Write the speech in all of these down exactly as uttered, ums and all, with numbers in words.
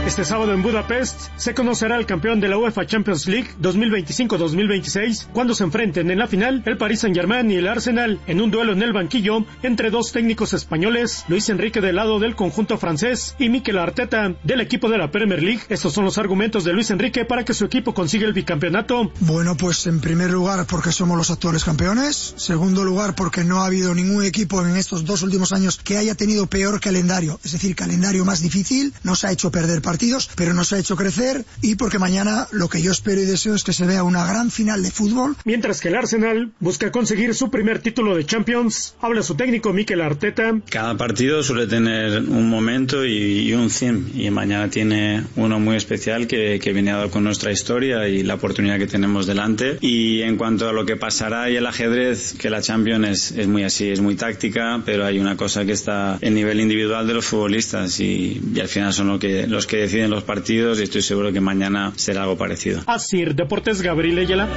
Este sábado en Budapest se conocerá el campeón de la UEFA Champions League dos mil veinticinco dos mil veintiséis cuando se enfrenten en la final el Paris Saint-Germain y el Arsenal en un duelo en el banquillo entre dos técnicos españoles, Luis Enrique del lado del conjunto francés y Mikel Arteta del equipo de la Premier League. Estos son los argumentos de Luis Enrique para que su equipo consiga el bicampeonato. Bueno, pues en primer lugar porque somos los actuales campeones, segundo lugar porque no ha habido ningún equipo en estos dos últimos años que haya tenido peor calendario, es decir, calendario más difícil, nos ha hecho perder partidos partidos, pero nos ha hecho crecer, y porque mañana lo que yo espero y deseo es que se vea una gran final de fútbol. Mientras que el Arsenal busca conseguir su primer título de Champions, habla su técnico Mikel Arteta. Cada partido suele tener un momento y, y un theme, y mañana tiene uno muy especial que, que viene dado con nuestra historia y la oportunidad que tenemos delante. Y en cuanto a lo que pasará y el ajedrez, que la Champions es, es muy así, es muy táctica, pero hay una cosa que está el nivel individual de los futbolistas y, y al final son lo que, los que deciden los partidos, y estoy seguro que mañana será algo parecido. Asir Deportes, Gabriel Ayala.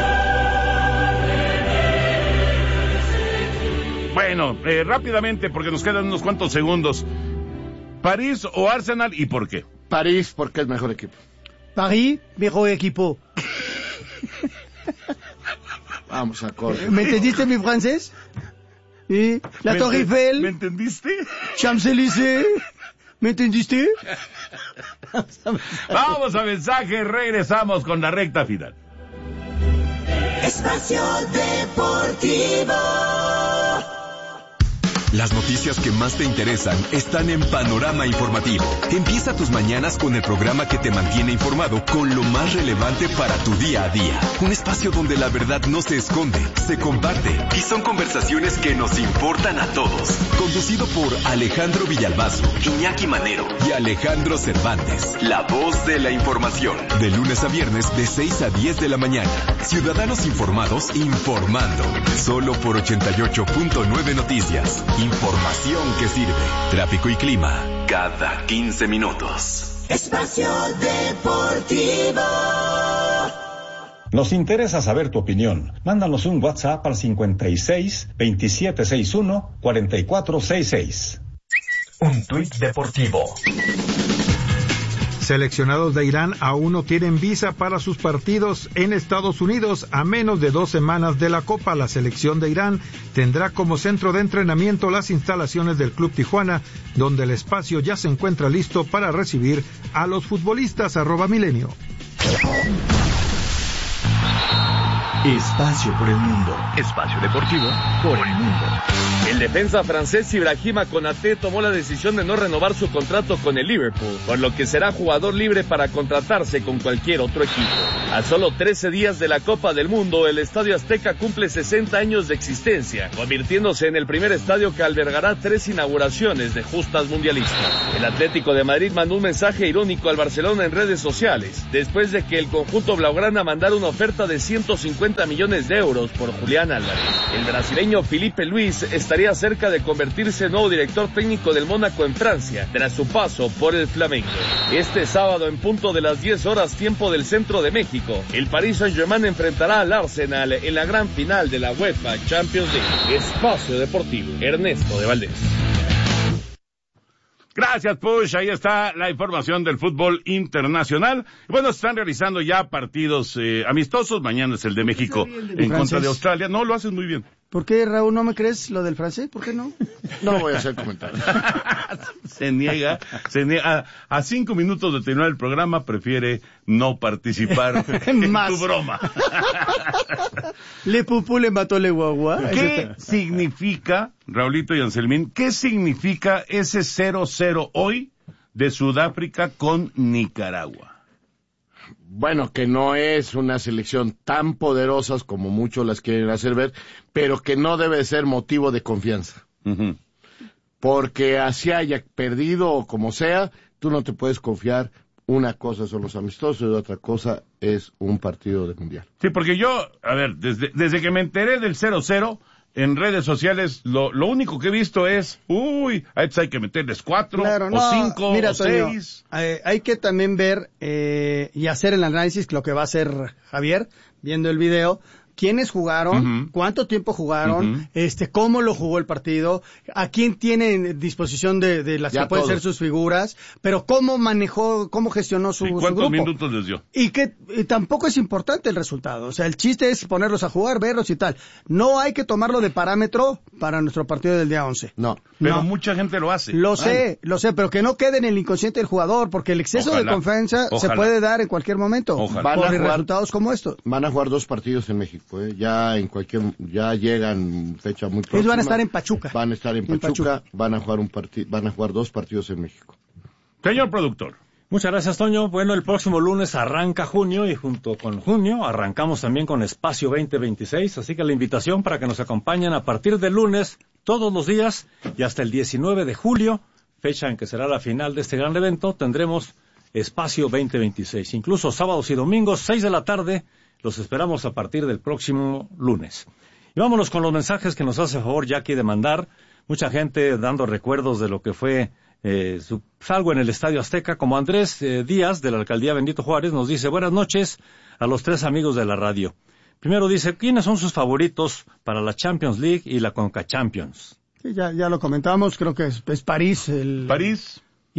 Bueno, eh, rápidamente, porque nos quedan unos cuantos segundos. ¿París o Arsenal y por qué? París, porque es mejor equipo. París, mejor equipo. Vamos a correr. ¿Me entendiste mi francés? ¿Y la Torre Eiffel? ¿Me entendiste? Champs-Élysées. ¿Me entendiste? Vamos a mensaje, regresamos con la recta final. Espacio Deportivo. Las noticias que más te interesan están en Panorama Informativo. Empieza tus mañanas con el programa que te mantiene informado con lo más relevante para tu día a día. Un espacio donde la verdad no se esconde, se comparte y son conversaciones que nos importan a todos. Conducido por Alejandro Villalbazo, Iñaki Manero y Alejandro Cervantes. La voz de la información. De lunes a viernes de seis a diez de la mañana. Ciudadanos informados informando. Solo por ochenta y ocho punto nueve Noticias. Información que sirve. Tráfico y clima cada quince minutos. Espacio Deportivo. Nos interesa saber tu opinión. Mándanos un WhatsApp al cincuenta y seis, veintisiete sesenta y uno, cuarenta y cuatro sesenta y seis. Un tuit deportivo. Seleccionados de Irán aún no tienen visa para sus partidos en Estados Unidos. A menos de dos semanas de la Copa, la selección de Irán tendrá como centro de entrenamiento las instalaciones del Club Tijuana, donde el espacio ya se encuentra listo para recibir a los futbolistas. Arroba Milenio. Espacio por el mundo. Espacio deportivo por el mundo. El defensa francés Ibrahima Konaté tomó la decisión de no renovar su contrato con el Liverpool, por lo que será jugador libre para contratarse con cualquier otro equipo. A solo trece días de la Copa del Mundo, el Estadio Azteca cumple sesenta años de existencia, convirtiéndose en el primer estadio que albergará tres inauguraciones de justas mundialistas. El Atlético de Madrid mandó un mensaje irónico al Barcelona en redes sociales, después de que el conjunto blaugrana mandara una oferta de ciento cincuenta millones de euros por Julián Álvarez. El brasileño Felipe Luis estaría cerca de convertirse en nuevo director técnico del Mónaco en Francia, tras su paso por el Flamengo. Este sábado, en punto de las diez horas tiempo del centro de México, el Paris Saint-Germain enfrentará al Arsenal en la gran final de la UEFA Champions League. Espacio Deportivo, Ernesto de Valdés. Gracias, Push. Ahí está la información del fútbol internacional. Bueno, se están realizando ya partidos eh, amistosos. Mañana es el de México en contra de Australia. No, lo haces muy bien. ¿Por qué, Raúl, no me crees lo del francés? ¿Por qué no? No voy a hacer comentarios. se niega, se niega. A, a cinco minutos de terminar el programa prefiere no participar en Más. tu broma. Le pupú le mató le guagua. ¿Qué significa, Raulito y Anselmín, qué significa ese cero cero hoy de Sudáfrica con Nicaragua? Bueno, que no es una selección tan poderosa como muchos las quieren hacer ver, pero que no debe ser motivo de confianza. Uh-huh. Porque así haya perdido o como sea, tú no te puedes confiar. Una cosa son los amistosos y otra cosa es un partido de mundial. Sí, porque yo, a ver, desde, desde que me enteré del cero cero, en redes sociales, lo, lo único que he visto es, uy, a estos hay que meterles cuatro, claro, o no, cinco, mira, o Toño, seis. Eh, hay que también ver eh, y hacer el análisis, lo que va a hacer Javier, viendo el video, quiénes jugaron, uh-huh. cuánto tiempo jugaron, uh-huh. este, cómo lo jugó el partido, a quién tiene en disposición de, de las ya que pueden ser sus figuras, pero cómo manejó, cómo gestionó su, ¿Y cuántos su grupo. minutos les dio? Y que y tampoco es importante el resultado. O sea, el chiste es ponerlos a jugar, verlos y tal. No hay que tomarlo de parámetro para nuestro partido del día once. No. Pero no. mucha gente lo hace. Lo Ay. sé, lo sé, pero que no quede en el inconsciente del jugador, porque el exceso Ojalá. de confianza Ojalá. se puede dar en cualquier momento. Ojalá. Van por a jugar, resultados como estos. Van a jugar dos partidos en México, ¿eh? Ya en cualquier, ya llegan fecha muy próxima. Ellos van a estar en Pachuca. Van a estar en Pachuca, en Pachuca. van a jugar un partido, van a jugar dos partidos en México. Señor productor. Muchas gracias, Toño. Bueno, el próximo lunes arranca junio y junto con junio arrancamos también con Espacio veinte veintiséis, así que la invitación para que nos acompañen a partir del lunes todos los días y hasta el diecinueve de julio, fecha en que será la final de este gran evento, tendremos Espacio veinte veintiséis. Incluso sábados y domingos, seis de la tarde, los esperamos a partir del próximo lunes. Y vámonos con los mensajes que nos hace favor Jackie de mandar. Mucha gente dando recuerdos de lo que fue Eh, su, algo en el Estadio Azteca, como Andrés eh, Díaz de la Alcaldía Benito Juárez nos dice, buenas noches a los tres amigos de la radio. Primero dice, ¿quiénes son sus favoritos para la Champions League y la Conca Champions? Sí, ya, ya lo comentamos, creo que es, es París. El, París.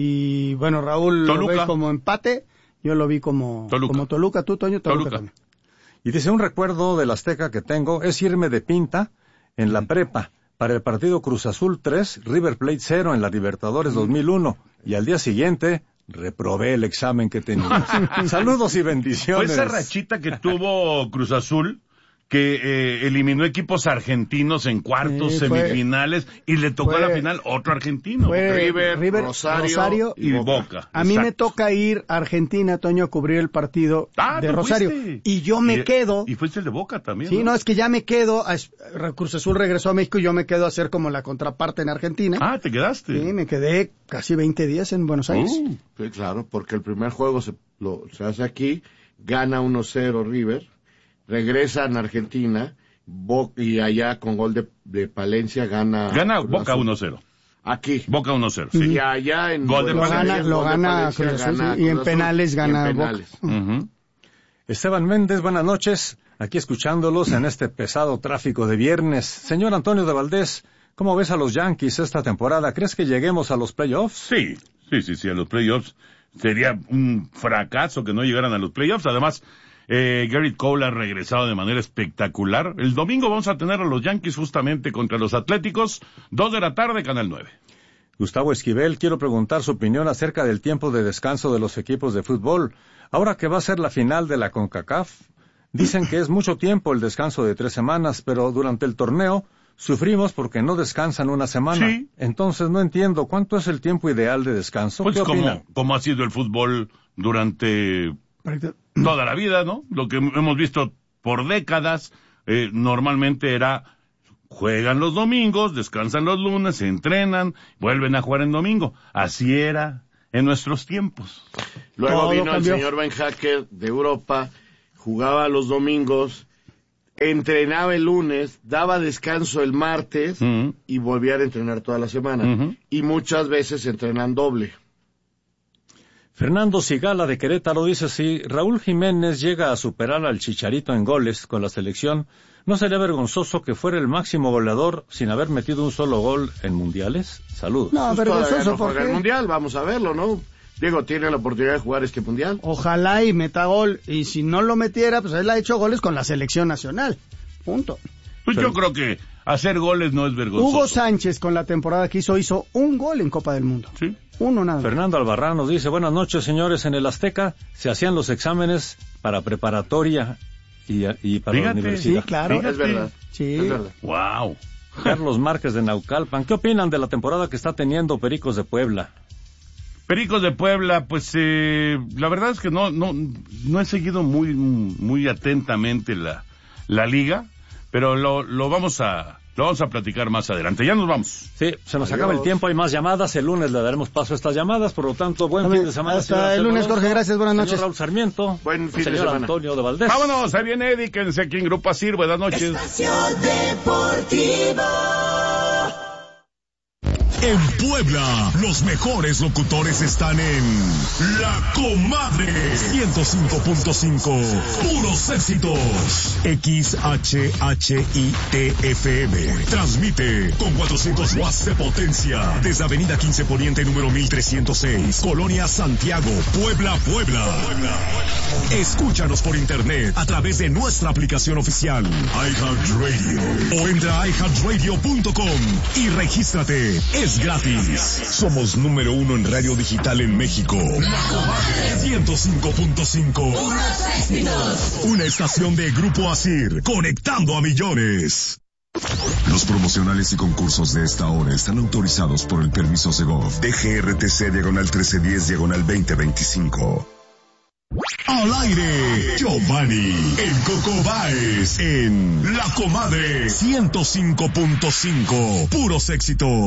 Y bueno, Raúl Toluca. lo ve como empate, yo lo vi como Toluca. Como Toluca, tú, Toño, Toluca, Toluca. también. Y dice, un recuerdo del Azteca que tengo es irme de pinta en la prepa para el partido Cruz Azul tres, River Plate cero en la Libertadores dos mil uno. Y al día siguiente, reprobé el examen que tenía. Saludos y bendiciones. Fue esa rachita que tuvo Cruz Azul, que eh, eliminó equipos argentinos en cuartos, sí, fue, semifinales, y le tocó fue, a la final otro argentino. River, River Rosario, Rosario y Boca. Boca. A mí me toca ir a Argentina, Toño, a cubrir el partido ah, de Rosario. Fuiste. Y yo me y, quedo... Y fuiste el de Boca también. Sí, no, no es que ya me quedo... A, Cruz Azul regresó a México y yo me quedo a hacer como la contraparte en Argentina. Ah, ¿te quedaste? Sí, me quedé casi veinte días en Buenos Aires. Uh, sí, claro, porque el primer juego se, lo, se hace aquí, gana uno cero River, regresa en Argentina... Bo y allá con gol de, de Palencia gana... Gana Boca uno cero. Aquí. Boca uno cero, sí. Y allá en... Gol de lo Palencia. Gana, lo gana Cruz Azul, gana, y en penales gana en penales. Boca. Uh-huh. Esteban Méndez, buenas noches. Aquí escuchándolos en este pesado tráfico de viernes. Señor Antonio de Valdés, ¿cómo ves a los Yankees esta temporada? ¿Crees que lleguemos a los playoffs? Sí, sí, sí, sí, a los playoffs. Sería un fracaso que no llegaran a los playoffs. Además... Eh, Garrett Cole ha regresado de manera espectacular. El domingo vamos a tener a los Yankees justamente contra los Atléticos, dos de la tarde, Canal nueve. Gustavo Esquivel, quiero preguntar su opinión acerca del tiempo de descanso de los equipos de fútbol. Ahora que va a ser la final de la CONCACAF, dicen que es mucho tiempo el descanso de tres semanas, pero durante el torneo sufrimos porque no descansan una semana. Sí. Entonces no entiendo, ¿cuánto es el tiempo ideal de descanso? Pues ¿Qué como, opinan? como ha sido el fútbol durante... toda la vida, ¿no? Lo que hemos visto por décadas, eh, normalmente era, juegan los domingos, descansan los lunes, se entrenan, vuelven a jugar en domingo. Así era en nuestros tiempos. Luego Todo vino cambió. el señor Ben Hacker de Europa, jugaba los domingos, entrenaba el lunes, daba descanso el martes uh-huh. y volvía a entrenar toda la semana. Uh-huh. Y muchas veces entrenan doble. Fernando Sigala de Querétaro dice, si Raúl Jiménez llega a superar al Chicharito en goles con la selección, ¿no sería vergonzoso que fuera el máximo goleador sin haber metido un solo gol en mundiales? Saludos. No, Pues vergonzoso, no ¿por juega qué? el mundial, vamos a verlo, ¿no? Diego tiene la oportunidad de jugar este mundial. Ojalá y meta gol, y si no lo metiera, pues él ha hecho goles con la selección nacional. Punto. Pues Pero- yo creo que hacer goles no es vergonzoso. Hugo Sánchez, con la temporada que hizo, hizo un gol en Copa del Mundo. Sí. Uno nada más. Fernando Albarrán nos dice, buenas noches señores, en el Azteca se hacían los exámenes para preparatoria y, y para Fíjate, la universidad. Sí, claro. Fíjate. Es verdad. Sí. Es verdad. Wow. Carlos Márquez de Naucalpan, ¿qué opinan de la temporada que está teniendo Pericos de Puebla? Pericos de Puebla, pues eh, la verdad es que no no no he seguido muy muy atentamente la la liga, pero lo lo vamos a lo vamos a platicar más adelante. Ya nos vamos. Sí, se nos Adiós. acaba el tiempo, hay más llamadas, el lunes le daremos paso a estas llamadas, por lo tanto, buen También, fin de semana. hasta señor el Anselmo lunes, Alonso, Jorge, gracias, buenas señor noches. Raúl Sarmiento, Buen fin de señor semana. Antonio de Valdés. Vámonos, ahí viene dedíquense aquí en Grupo Asir. Buenas noches. Espacio Deportivo. En Puebla, los mejores locutores están en La Comadre ciento cinco punto cinco. Puros éxitos. X H H I T F M. Transmite con cuatrocientos watts de potencia desde Avenida quince Poniente número mil trescientos seis, Colonia Santiago, Puebla, Puebla. Escúchanos por internet a través de nuestra aplicación oficial iHeartRadio o entra a i heart radio punto com y regístrate. Es gratis. Somos número uno en radio digital en México. La Comadre ciento cinco punto cinco. Una estación de Grupo Asir, conectando a millones. Los promocionales y concursos de esta hora están autorizados por el permiso Segov D G R T C diagonal trece diez diagonal veinte veinticinco. Al aire, Giovanni, el Coco Báez, en La Comadre ciento cinco punto cinco. Puros éxitos.